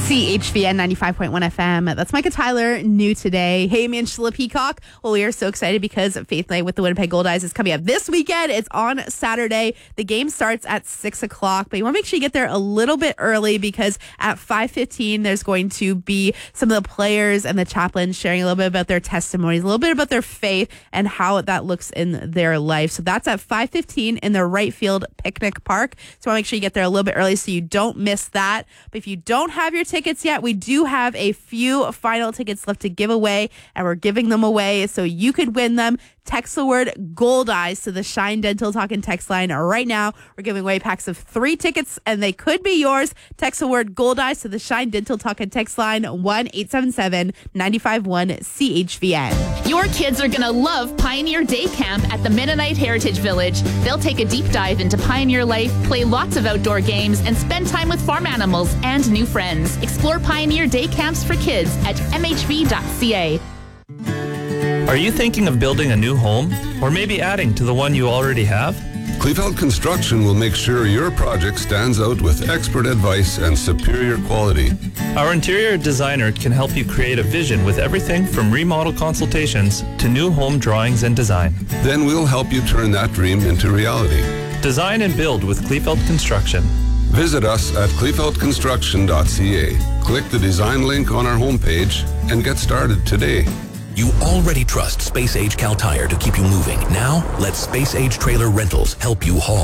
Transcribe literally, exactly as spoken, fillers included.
C H V N ninety-five point one F M. That's Micah Tyler, new today. Hey, I'm Angela Peacock. Well, we are so excited because Faith Night with the Winnipeg Goldeyes is coming up this weekend. It's on Saturday. The game starts at six o'clock, but you want to make sure you get there a little bit early because at five fifteen, there's going to be some of the players and the chaplains sharing a little bit about their testimonies, a little bit about their faith and how that looks in their life. So that's at five fifteen in the Right Field Picnic Park. So I want to make sure you get there a little bit early so you don't miss that. But if you don't have your tickets yet, we do have a few final tickets left to give away, and we're giving them away so you could win them. Text the word Goldeyes to the Shine Dental Talk and text line right now. We're giving away packs of three tickets, and they could be yours. Text the word Goldeyes to the Shine Dental Talk and text line one eight seven seven, nine five one, C H V N. Your kids are going to love Pioneer Day Camp at the Mennonite Heritage Village. They'll take a deep dive into pioneer life, play lots of outdoor games, and spend time with farm animals and new friends. Explore Pioneer Day Camps for kids at m h v dot c a. Are you thinking of building a new home or maybe adding to the one you already have? Kleefeld Construction will make sure your project stands out with expert advice and superior quality. Our interior designer can help you create a vision with everything from remodel consultations to new home drawings and design. Then we'll help you turn that dream into reality. Design and build with Kleefeld Construction. Visit us at kleefeld construction dot c a. Click the design link on our homepage and get started today. You already trust Space Age Cal Tire to keep you moving. Now, let Space Age Trailer Rentals help you haul.